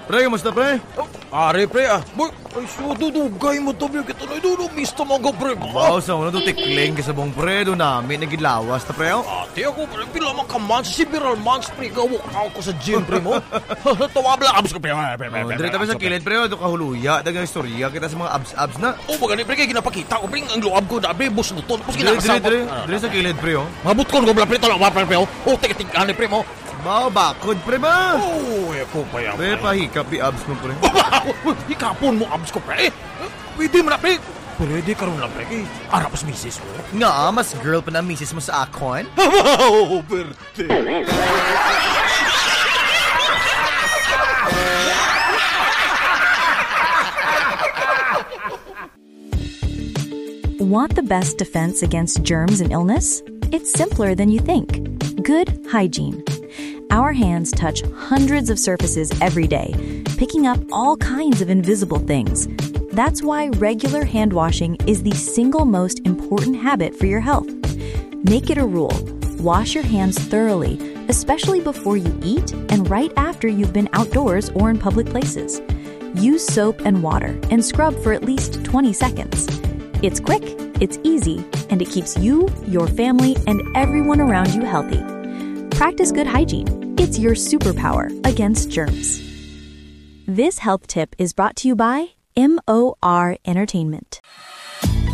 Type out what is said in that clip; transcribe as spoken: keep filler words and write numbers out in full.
Pre, kamusta pre? Are, pre, ah. Boy, ay, so, dudugay mo to, biyog ito na, dudug, misto mo ko, pre. Wow, sa una to tikling ka sa bong pre, doon namin nagilawas ta pre. Ate ako, pre, pila man ka months, several months, pre, gawok ako sa gym, pre mo. Tawabla, abs ko, pre. Oh, direta pa sa kilid pre, ito kahuluya, dagang istorya kita sa mga abs-abs na. O, magani, pre, kaya ginapakita ko, pre, ang luab ko na, pre, bus na to, tapos Dire, dire, ginakasama. dire, dire sa kilid pre, oh. Mabut ko, gobla, pre, talawa, pre, pre, o, tikitingkan, pre mo. Bao, bakod pre ba? Oh, ako pa yan. Pre, pahikap di abs mo pre. Ikapon mo abs ko, pre. Pwede mo na, pre. Pwede ka rin lang, pre. Eh, arap sa misis mo. Nga, mas girl pa na misis mo sa akon? Wow, Berte. Want the best defense against germs and illness? It's simpler than you think. Good hygiene. Our hands touch hundreds of surfaces every day, picking up all kinds of invisible things. That's why regular hand washing is the single most important habit for your health. Make it a rule. Wash your hands thoroughly, especially before you eat and right after you've been outdoors or in public places. Use soap and water and scrub for at least twenty seconds. It's quick, it's easy, and it keeps you, your family, and everyone around you healthy. Practice good hygiene. It's your superpower against germs. This health tip is brought to you by M O R Entertainment.